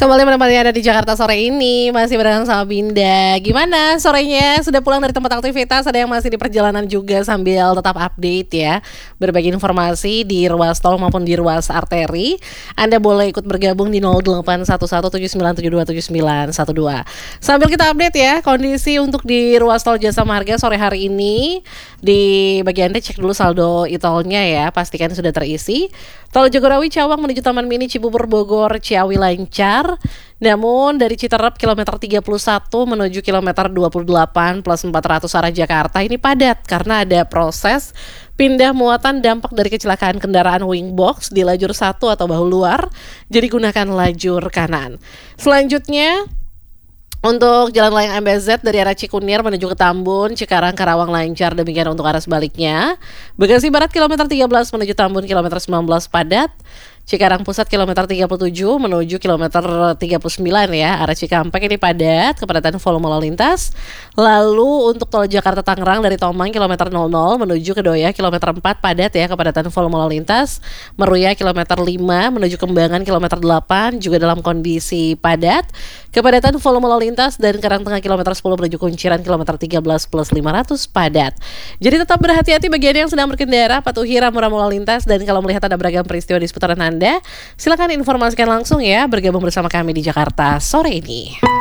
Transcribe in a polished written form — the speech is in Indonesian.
Kembali menemani Anda di Jakarta sore ini. Masih barengan sama Binda. Gimana sorenya? Sudah pulang dari tempat aktivitas? Ada yang masih di perjalanan juga sambil tetap update ya, berbagi informasi di ruas tol maupun di ruas arteri. Anda boleh ikut bergabung di 081179727912. Sambil kita update ya kondisi untuk di ruas tol Jasa Marga sore hari ini. Di bagian Anda cek dulu saldo e-tolnya ya, pastikan sudah terisi. Tol Jagorawi Cawang menuju Taman Mini Cibubur Bogor Ciawi lancar. Namun dari Citerep kilometer 31 menuju kilometer 28 plus 400 arah Jakarta ini padat karena ada proses pindah muatan dampak dari kecelakaan kendaraan wingbox di lajur 1 atau bahu luar. Jadi gunakan lajur kanan. Selanjutnya untuk jalan layang MBZ dari arah Cikunir menuju ke Tambun, Cikarang, Karawang lancar, demikian untuk arah sebaliknya. Bekasi Barat kilometer 13 menuju Tambun kilometer 19 padat. Cikarang Pusat kilometer 37 menuju kilometer 39 ya, arah Cikampek ini padat, kepadatan volume lalu lintas. Lalu untuk tol Jakarta Tangerang dari Tomang kilometer 00 menuju ke Doya kilometer 4 padat ya, kepadatan volume lalu lintas. Meruya kilometer 5 menuju Kembangan kilometer 8 juga dalam kondisi padat. Kepadatan volume lalu lintas dan Karangtengah kilometer 10 menuju Kunciran kilometer 13 plus 500 padat. Jadi tetap berhati-hati bagi Anda yang sedang berkendara, patuhi rambu-rambu lalu lintas, dan kalau melihat ada beragam peristiwa di seputaran Anda, silakan informasikan langsung ya, bergabung bersama kami di Jakarta sore ini.